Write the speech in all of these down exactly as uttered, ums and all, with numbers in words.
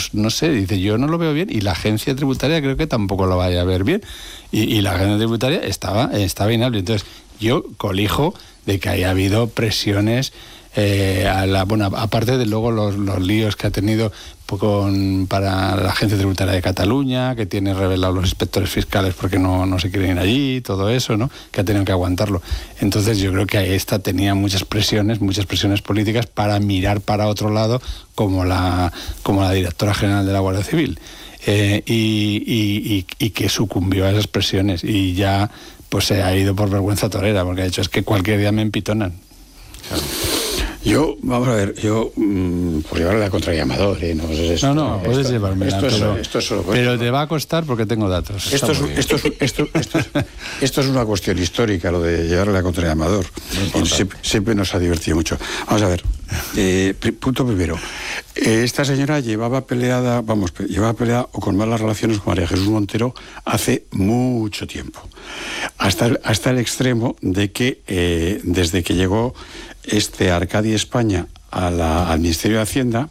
pues no sé, dice, yo no lo veo bien y la agencia tributaria creo que tampoco lo vaya a ver bien. Y, y la agencia tributaria estaba, estaba inhábil. Entonces, yo colijo de que haya habido presiones, eh, a la, bueno, aparte de luego los, los líos que ha tenido con, para la agencia tributaria de Cataluña, que tiene revelados los inspectores fiscales porque no, no se quieren ir allí, todo eso, ¿no? Que ha tenido que aguantarlo. Entonces yo creo que esta tenía muchas presiones, muchas presiones políticas para mirar para otro lado, como la, como la directora general de la Guardia Civil, eh, y, y, y, y que sucumbió a esas presiones y ya pues se ha ido por vergüenza torera, porque ha dicho, es que cualquier día me empitonan. Claro. Yo, vamos a ver, yo, mmm, por llevarle la contra Amador, ¿eh? No, esto, no, no, puedes esto, llevarme esto, pero, esto es solo, pero te va a costar porque tengo datos. Esto es, esto, es, esto, esto, es, esto es una cuestión histórica, lo de llevarle la contra Amador. Siempre, siempre nos ha divertido mucho. Vamos a ver, eh, punto primero. Eh, esta señora llevaba peleada, vamos, llevaba peleada o con malas relaciones con María Jesús Montero hace mucho tiempo. Hasta el, hasta el extremo de que eh, desde que llegó este Arcadia España a la, al Ministerio de Hacienda,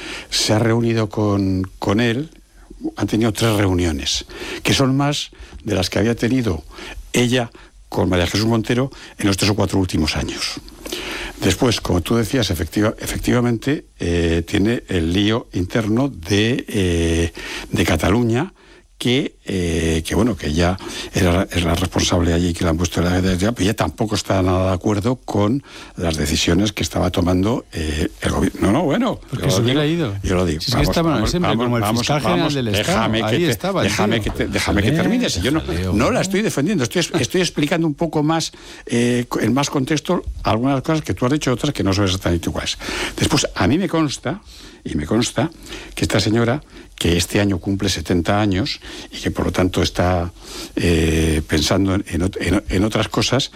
se ha reunido con, con él, han tenido tres reuniones, que son más de las que había tenido ella con María Jesús Montero en los tres o cuatro últimos años. Después, como tú decías, efectiva, efectivamente eh, tiene el lío interno de, eh, de Cataluña, que, eh, que bueno, que ella era, es la responsable allí, que la han puesto en la pero ella tampoco está nada de acuerdo con las decisiones que estaba tomando eh, el gobierno. No, no, bueno. Porque se hubiera ido. Yo lo digo. Si es que estaba vamos, siempre vamos, como el vamos, fiscal vamos, general del Estado. Déjame Ahí que te, estaba. Déjame que, te, déjame que termine. Si yo no, no la estoy defendiendo, estoy, estoy explicando un poco más, eh, en más contexto, algunas cosas que tú has dicho, otras que no son exactamente iguales. Después, a mí me consta, y me consta, que esta señora, que este año cumple setenta años y que por lo tanto está eh, pensando en, en, en otras cosas,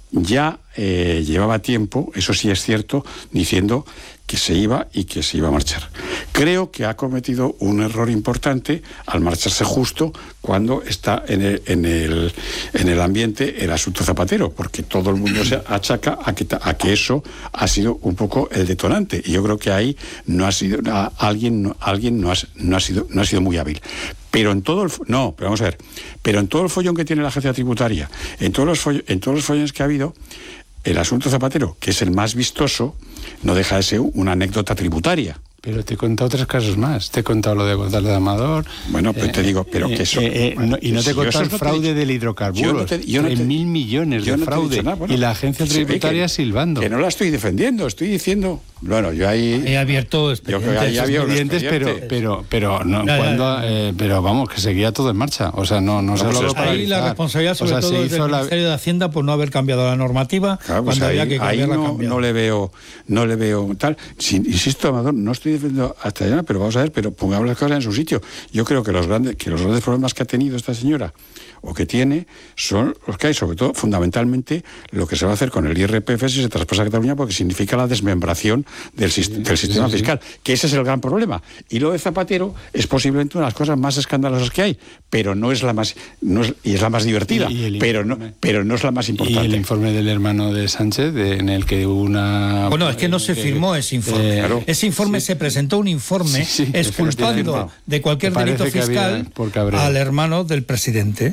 ya eh, llevaba tiempo, eso sí es cierto, diciendo que se iba y que se iba a marchar. Creo que ha cometido un error importante al marcharse justo cuando está en el, en el, en el ambiente el asunto Zapatero, porque todo el mundo se achaca a que, a que eso ha sido un poco el detonante. Y yo creo que ahí no ha sido a, alguien, no, alguien no, ha, no, ha sido, no ha sido muy hábil. Pero en todo el... No, pero vamos a ver. Pero en todo el follón que tiene la agencia tributaria, en todos los, foll, en todos los follones que ha habido, el asunto Zapatero, que es el más vistoso, no deja de ser una anécdota tributaria. Pero te he contado tres casos más. Te he contado lo de Gonzalo de Amador. Bueno, pues eh, te digo, pero que eso... Eh, eh, bueno, no, y no te he contado el no fraude te, del hidrocarburos. En mil millones de no fraude. Nada, bueno, y la agencia tributaria que, silbando. Que no la estoy defendiendo, estoy diciendo... Bueno, yo ahí... He abierto expedientes, yo ahí había expedientes pero, pero, pero, no, ya, cuando, ya, ya. Eh, pero vamos, que seguía todo en marcha. O sea, no, no, no se pues lo está ahí la responsabilidad, sobre o sea, todo, del la... Ministerio de Hacienda por no haber cambiado la normativa claro, pues cuando ahí, había que cambiarla. Ahí no, no le veo, no le veo tal. Si, insisto, Amador, no estoy defendiendo hasta allá, pero vamos a ver, pero pongamos las cosas en su sitio. Yo creo que los grandes, que los grandes problemas que ha tenido esta señora o que tiene son los que hay, sobre todo, fundamentalmente, lo que se va a hacer con el I R P F si se traspasa a Cataluña, porque significa la desmembración del, sí, del sistema sí, sí, fiscal, sí. que ese es el gran problema. Y lo de Zapatero es posiblemente una de las cosas más escandalosas que hay, pero no es la más, no es, y es la más divertida, y, y pero, no, pero no es la más importante. Y el informe del hermano de Sánchez, de, en el que una... Bueno, es que no se que, firmó ese informe. Eh, claro. Ese informe sí. se presentó un informe sí, sí, exculpando no de cualquier delito fiscal al hermano del presidente.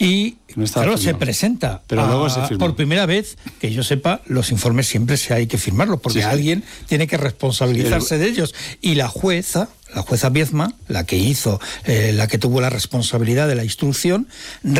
Y no claro, firmado. se presenta pero a, luego se por primera vez, que yo sepa, los informes siempre se hay que firmarlos, porque sí, sí. alguien tiene que responsabilizarse sí, de ellos. Y la jueza, la jueza Biezma, la que hizo, eh, la que tuvo la responsabilidad de la instrucción,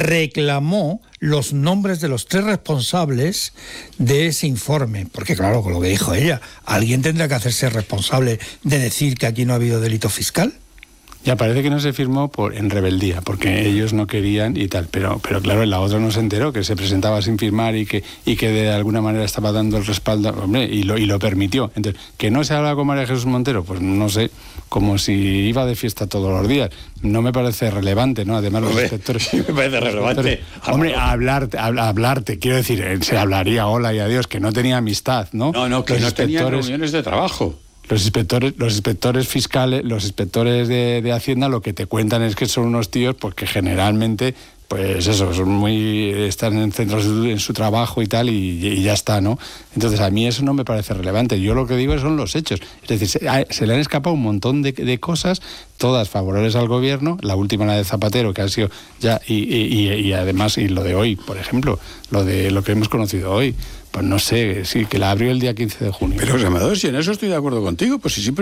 reclamó los nombres de los tres responsables de ese informe. Porque claro, con lo que dijo ella, alguien tendrá que hacerse responsable de decir que aquí no ha habido delito fiscal. Ya parece que no se firmó por en rebeldía, porque ellos no querían y tal, pero pero claro, en la otra no se enteró, que se presentaba sin firmar y que y que de alguna manera estaba dando el respaldo, hombre, y lo y lo permitió. Entonces, que no se habla con María Jesús Montero, pues no sé, como si iba de fiesta todos los días. No me parece relevante, ¿no? Además los hombre, inspectores... Sí me parece relevante. Hombre, hablarte, hablarte, quiero decir, se hablaría hola y adiós, que no tenía amistad, ¿no? No, no, que los no tenía reuniones de trabajo. Los inspectores, los inspectores fiscales, los inspectores de, de Hacienda, lo que te cuentan es que son unos tíos pues que generalmente pues eso, son muy, están centrados en su trabajo y tal, y, y ya está, ¿no? Entonces a mí eso no me parece relevante. Yo lo que digo son los hechos. Es decir, se, se le han escapado un montón de, de cosas, todas favorables al gobierno, la última, la de Zapatero, que ha sido ya, y, y, y además, y lo de hoy, por ejemplo, lo de lo que hemos conocido hoy, pues no sé, sí, que la abrió el día quince de junio. Pero, Amador, si en eso estoy de acuerdo contigo, pues si siempre